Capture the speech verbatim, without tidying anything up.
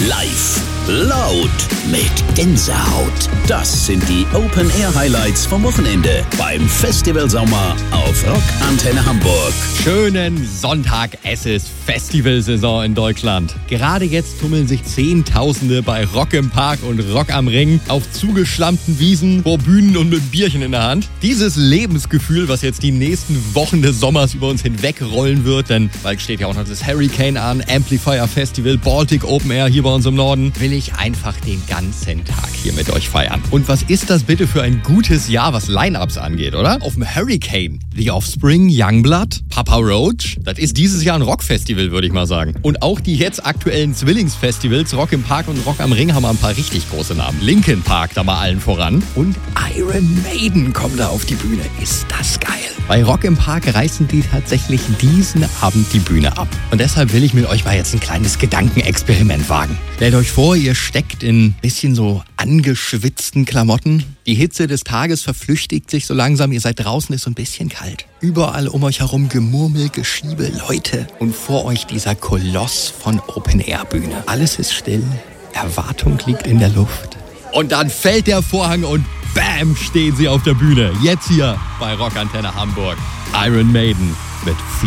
Live, laut, mit Gänsehaut. Das sind die Open-Air-Highlights vom Wochenende beim Festival Sommer auf Rock Antenne Hamburg. Schönen Sonntag, es ist Festivalsaison in Deutschland. Gerade jetzt tummeln sich Zehntausende bei Rock im Park und Rock am Ring auf zugeschlammten Wiesen, vor Bühnen und mit Bierchen in der Hand. Dieses Lebensgefühl, was jetzt die nächsten Wochen des Sommers über uns hinwegrollen wird, denn bald steht ja auch noch das Hurricane an, Amplifier Festival, Baltic Open Air hier bei uns im Norden, will ich einfach den ganzen Tag hier mit euch feiern. Und was ist das bitte für ein gutes Jahr, was Line-Ups angeht, oder? Auf dem Hurricane, The Offspring, Youngblood, Papa Roach, das ist dieses Jahr ein Rockfestival, würde ich mal sagen. Und auch die jetzt aktuellen Zwillingsfestivals, Rock im Park und Rock am Ring, haben ein paar richtig große Namen. Linkin Park da mal allen voran. Und Iron Maiden kommen da auf die Bühne. Ist das geil. Bei Rock im Park reißen die tatsächlich diesen Abend die Bühne ab. Und deshalb will ich mit euch mal jetzt ein kleines Gedankenexperiment wagen. Stellt euch vor, ihr steckt in ein bisschen so angeschwitzten Klamotten. Die Hitze des Tages verflüchtigt sich so langsam. Ihr seid draußen, ist so ein bisschen kalt. Überall um euch herum Gemurmel, Geschiebe, Leute. Und vor euch dieser Koloss von Open-Air-Bühne. Alles ist still. Erwartung liegt in der Luft. Und dann fällt der Vorhang und bam, stehen sie auf der Bühne. Jetzt hier bei Rock Antenne Hamburg. Iron Maiden mit Fear.